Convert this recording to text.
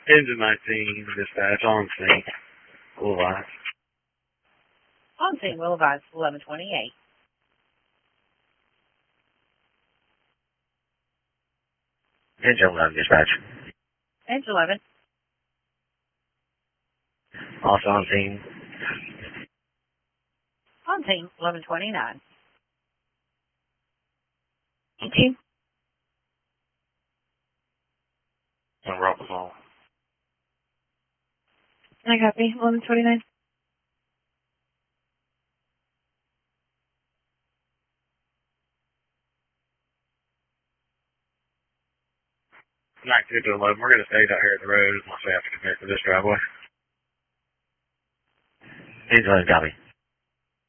Engine 19, dispatch, on scene. Will Vice. On scene, Will Vice, 1128. Engine 11, dispatch. Engine 11. Also on scene. On scene, 1129. Thank you. And rock the ball. I copy. 1129. Night 2 to 11, we're going to stay out here at the road unless we have to connect to this driveway. Engine 11, copy.